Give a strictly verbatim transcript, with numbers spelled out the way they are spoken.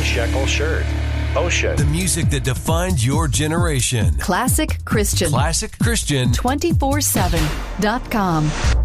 shekel shirt. Ocean. The music that defined your generation. Classic Christian. Classic Christian. two four seven dot com.